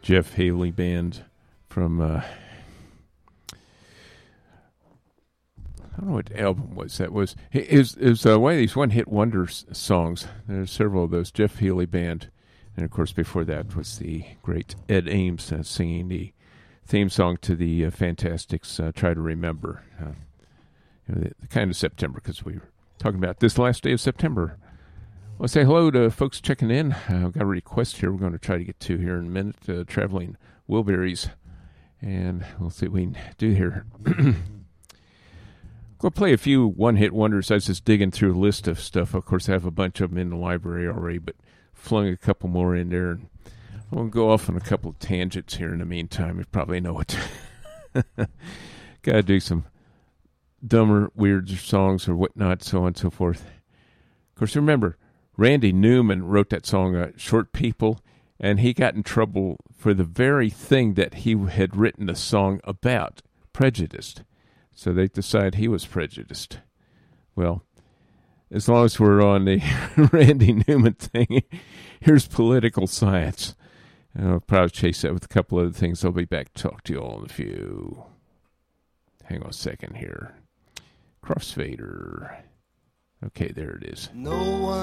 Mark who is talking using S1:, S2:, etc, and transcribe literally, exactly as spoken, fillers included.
S1: Jeff Haley Band from, uh, I don't know what album was that was. It was, it was uh, one of these one-hit wonder songs. There's several of those. Jeff Haley Band. And, of course, before that was the great Ed Ames uh, singing the theme song to the uh, Fantastics, uh, Try to Remember. Uh, you know, the, the kind of September, because we were talking about this last day of September. I'll say hello to folks checking in. Uh, I've got a request here we're going to try to get to here in a minute. Uh, Traveling Wilburys. And we'll see what we can do here. We'll play a few one-hit wonders. I was just digging through a list of stuff. Of course, I have a bunch of them in the library already, but flung a couple more in there. And I'm going to go off on a couple of tangents here in the meantime. You probably know it. Got to do some dumber, weird songs or whatnot, so on and so forth. Of course, remember, Randy Newman wrote that song, uh, Short People, and he got in trouble for the very thing that he had written a song about, prejudiced. So they decided he was prejudiced. Well, as long as we're on the Randy Newman thing, here's Political Science. And I'll probably chase that with a couple other things. I'll be back to talk to you all in a few. Hang on a second here. Crossfader. Okay, there it is.
S2: No one